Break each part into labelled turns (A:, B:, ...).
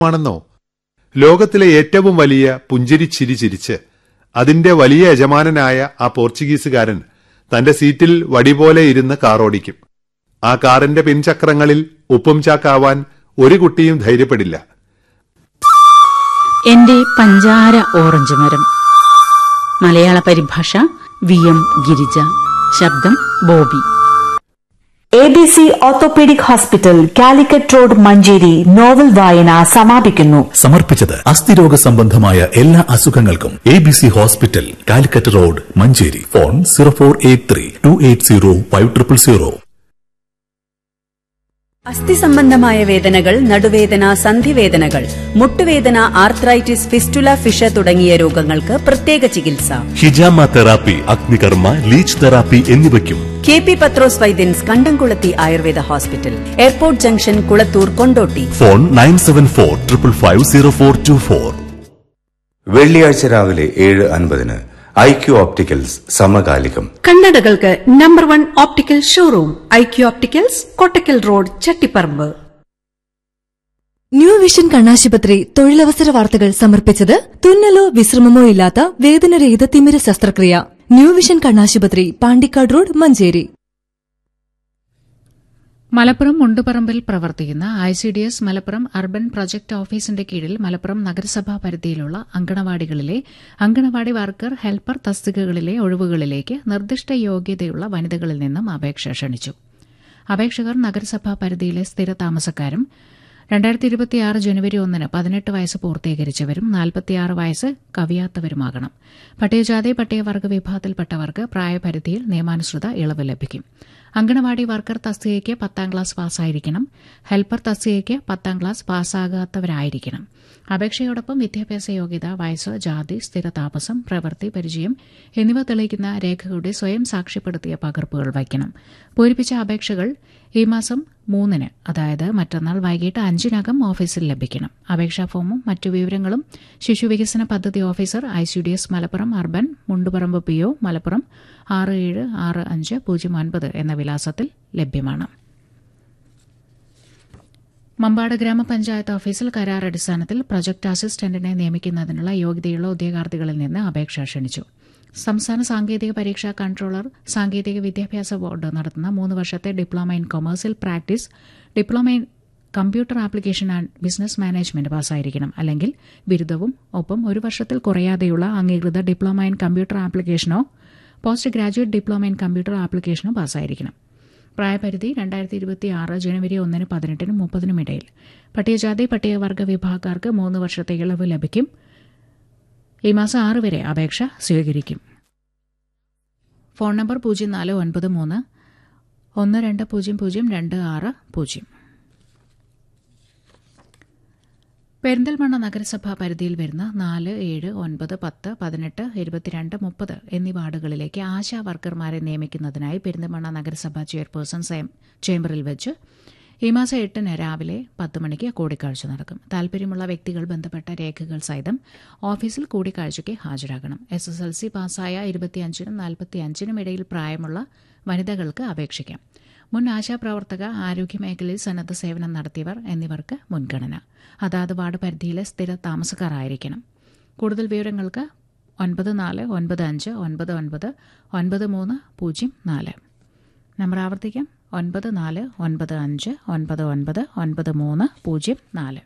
A: ആണെന്നോ? ലോകത്തിലെ ഏറ്റവും വലിയ പുഞ്ചിരിച്ചിരി ചിരിച്ച് അതിന്റെ വലിയ യജമാനനായ ആ പോർച്ചുഗീസുകാരൻ തന്റെ സീറ്റിൽ വടിപോലെ ഇരുന്ന് കാറോടിക്കും. ആ കാറിന്റെ പിൻചക്രങ്ങളിൽ ഉപ്പും ചാക്കാവാൻ ഒരു കുട്ടിയും ധൈര്യപ്പെടില്ല.
B: എന്റെ പഞ്ചാര ഓറഞ്ച് മരം. മലയാള പരിഭാഷ VM ഗിരിജ. ശബ്ദം Bobby.
C: ABC orthopaedic hospital, Calicut road, Manjeri. Novel വായന സമാപിക്കുന്നു.
D: സമർപ്പിച്ചത് അസ്ഥിരോഗ സംബന്ധമായ എല്ലാ അസുഖങ്ങൾക്കും ABC hospital, Calicut road, Manjeri. Phone 0483280500.
E: അസ്ഥി സംബന്ധമായ വേദനകൾ, നടുവേദന, സന്ധിവേദനകൾ, മുട്ടുവേദന, ആർത്രൈറ്റിസ്, ഫിസ്റ്റുല, ഫിഷ തുടങ്ങിയ രോഗങ്ങൾക്ക് പ്രത്യേക ചികിത്സ.
F: ഹിജാമ തെറാപ്പി, അഗ്നികർമ്മ, ലീച്ച് തെറാപ്പി എന്നിവയ്ക്കും
E: KP പത്രോസ് വൈദ്യൻസ്, കണ്ടംകുളത്തി Ayurveda hospital, airport junction, Kulathur, Kondotty.
F: Phone 9745550424.
G: വെള്ളിയാഴ്ച രാവിലെ 7:50 IQ ഓപ്റ്റിക്കൽസ് സമകാലികം.
H: കണ്ണടകൾക്ക് number 1 optical showroom IQ opticals, Kottakkal road, Chattiparamba.
I: New vision കണ്ണാശുപത്രി തൊഴിലവസര വാർത്തകൾ സമർപ്പിച്ചത് തുന്നലോ വിശ്രമമോ ഇല്ലാത്ത വേദനരഹിത തിമിര ശസ്ത്രക്രിയ. ന്യൂ വിഷൻ കണ്ണാശുപത്രി, പാണ്ടിക്കാട് റോഡ്, മഞ്ചേരി.
B: മലപ്പുറം മുണ്ടുപറമ്പിൽ പ്രവർത്തിക്കുന്ന ICDS മലപ്പുറം അർബൻ പ്രൊജക്ട് ഓഫീസിന്റെ കീഴിൽ മലപ്പുറം നഗരസഭാ പരിധിയിലുള്ള അങ്കണവാടികളിലെ അങ്കണവാടി വർക്കർ, ഹെൽപ്പർ തസ്തികകളിലെ ഒഴിവുകളിലേക്ക് നിർദ്ദിഷ്ട യോഗ്യതയുള്ള വനിതകളിൽ നിന്നും അപേക്ഷ ക്ഷണിച്ചു. അപേക്ഷകർ നഗരസഭാ പരിധിയിലെ സ്ഥിര താമസക്കാരും 2026 ജനുവരി 1 18 വയസ്സ് പൂർത്തീകരിച്ചവരും 46 വയസ്സ് കവിയാത്തവരുമാകണം. പട്ടികജാതി പട്ടികവർഗ വിഭാഗത്തിൽപ്പെട്ടവർക്ക് പ്രായപരിധിയിൽ നിയമാനുസൃത ഇളവ് ലഭിക്കും. Anganwadi worker തസ്തികയ്ക്ക് 10ാം class പാസ്സായിരിക്കണം. Helper തസ്തികയ്ക്ക് 10ാം class പാസ്സാകാത്തവരായിരിക്കണം. അപേക്ഷയോടൊപ്പം വിദ്യാഭ്യാസ യോഗ്യത, വയസ്സ്, ജാതി, സ്ഥിര താമസം, പ്രവൃത്തി പരിചയം എന്നിവ തെളിയിക്കുന്ന രേഖകളുടെ സ്വയം സാക്ഷ്യപ്പെടുത്തിയ പകർപ്പുകൾ വയ്ക്കണം. പൂരിപ്പിച്ച അപേക്ഷകൾ ഈ മാസം 3 അതായത് മറ്റന്നാൾ വൈകിട്ട് 5 ഓഫീസിൽ ലഭിക്കണം. അപേക്ഷാ ഫോമും മറ്റു വിവരങ്ങളും ശിശുവികസന പദ്ധതി officer, ICDS Malappuram urban, Mundupparamba PO, Malappuram 676509 എന്ന വിലാസത്തിൽ ലഭ്യമാണ്. മമ്പാട് ഗ്രാമപഞ്ചായത്ത് ഓഫീസിൽ കരാർ അടിസ്ഥാനത്തിൽ പ്രൊജക്ട് അസിസ്റ്റന്റിനെ നിയമിക്കുന്നതിനുള്ള യോഗ്യതയുള്ള ഉദ്യോഗാർത്ഥികളിൽ നിന്ന് അപേക്ഷ ക്ഷണിച്ചു. സംസ്ഥാന സാങ്കേതിക പരീക്ഷാ കൺട്രോളർ, സാങ്കേതിക വിദ്യാഭ്യാസ ബോർഡ് നടത്തുന്ന 3 വർഷത്തെ diploma in commercial practice, diploma in computer application and business management പാസ്സായിരിക്കണം. അല്ലെങ്കിൽ ബിരുദവും ഒപ്പം 1 വർഷത്തിൽ കുറയാതെയുള്ള അംഗീകൃത diploma in computer ആപ്ലിക്കേഷനോ post graduate diploma in computer ആപ്ലിക്കേഷനോ പാസ്സായിരിക്കണം. പ്രായപരിധി 2026 ജനുവരി 1 18 30 ഇടയിൽ. പട്ടികജാതി പട്ടികവർഗ വിഭാഗക്കാർക്ക് 3 വർഷത്തെ ഇളവ് ലഭിക്കും. ഈ മാസം 6 വരെ അപേക്ഷ സ്വീകരിക്കും. Phone number 0493 120026. പെരിന്തൽമണ്ണ നഗരസഭാ പരിധിയിൽ വരുന്ന 4, 7, 9, 10, 18, 22, 30 എന്നീ വാർഡുകളിലേക്ക് ആശാ വർക്കർമാരെ നിയമിക്കുന്നതിനായി പെരിന്തൽമണ്ണ നഗരസഭാ ചെയർപേഴ്സൺ ചേംബറിൽ വെച്ച് ഈ മാസം 8 രാവിലെ 10 മണിക്ക് കൂടിക്കാഴ്ച നടക്കും. താൽപര്യമുള്ള വ്യക്തികൾ ബന്ധപ്പെട്ട രേഖകൾ സഹിതം ഓഫീസിൽ കൂടിക്കാഴ്ചയ്ക്ക് ഹാജരാകണം. SSLC പാസ്സായ 25നും 45നും ഇടയിൽ പ്രായമുള്ള വനിതകൾക്ക് അപേക്ഷിക്കാം. മുൻ ആശാപ്രവർത്തക, ആരോഗ്യമേഖലയിൽ സന്നദ്ധ സേവനം നടത്തിയവർ എന്നിവർക്ക് മുൻഗണന. അതാത് വാർഡ് പരിധിയിലെ സ്ഥിര താമസക്കാരായിരിക്കണം. കൂടുതൽ വിവരങ്ങൾക്ക് 9495999304. നമ്പർ ആവർത്തിക്കാം: 9495999304.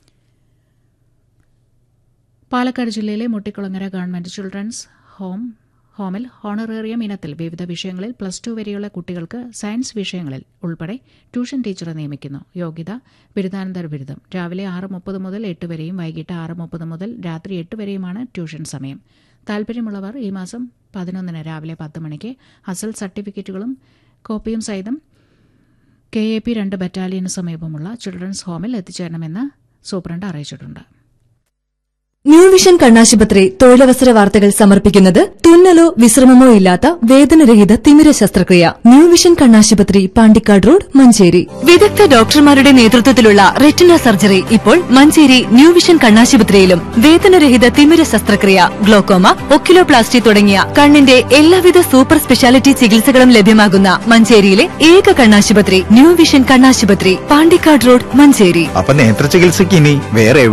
B: പാലക്കാട് ജില്ലയിലെ മുട്ടിക്കുളങ്ങര ഗവൺമെന്റ് ചിൽഡ്രൻസ് ഹോമിൽ ഹോണറേറിയം ഇനത്തിൽ വിവിധ വിഷയങ്ങളിൽ +2 വരെയുള്ള കുട്ടികൾക്ക് സയൻസ് വിഷയങ്ങളിൽ ഉൾപ്പെടെ ട്യൂഷൻ ടീച്ചറെ നിയമിക്കുന്നു. യോഗ്യത ബിരുദാനന്തര ബിരുദം. രാവിലെ 6:30 മുതൽ 8 വരെയും വൈകിട്ട് 6:30 മുതൽ രാത്രി 8 വരെയുമാണ് ട്യൂഷൻ സമയം. താൽപര്യമുള്ളവർ ഈ മാസം 11 രാവിലെ 10 മണിക്ക് അസൽ സർട്ടിഫിക്കറ്റുകളും കോപ്പിയും സഹിതം KAP 2 ബറ്റാലിയന് സമീപമുള്ള ചിൽഡ്രൻസ് ഹോമിൽ എത്തിച്ചേരണമെന്ന് സൂപ്രണ്ട് അറിയിച്ചിട്ടുണ്ട്.
I: ന്യൂ വിഷൻ കണ്ണാശുപത്രി തൊഴിലവസര വാർത്തകൾ സമർപ്പിക്കുന്നത് തുന്നലോ വിശ്രമമോ ഇല്ലാത്ത വേദനരഹിത തിമിര ശസ്ത്രക്രിയ. ന്യൂ വിഷൻ കണ്ണാശുപത്രി, പാണ്ടിക്കാട് റോഡ്, മഞ്ചേരി. വിദഗ്ധ ഡോക്ടർമാരുടെ നേതൃത്വത്തിലുള്ള റെറ്റിന സർജറി ഇപ്പോൾ മഞ്ചേരി ന്യൂ വിഷൻ കണ്ണാശുപത്രിയിലും. വേദനരഹിത തിമിര ശസ്ത്രക്രിയ, ഗ്ലോക്കോമ, ഒക്യുലോപ്ലാസ്റ്റി തുടങ്ങിയ കണ്ണിന്റെ എല്ലാവിധ സൂപ്പർ സ്പെഷ്യാലിറ്റി ചികിത്സകളും ലഭ്യമാകുന്ന മഞ്ചേരിയിലെ ഏക കണ്ണാശുപത്രി ന്യൂ വിഷൻ കണ്ണാശുപത്രി, പാണ്ടിക്കാട് റോഡ്, മഞ്ചേരി.
J: അപ്പൊ നേത്ര ചികിത്സയ്ക്ക് ഇനി വേറെ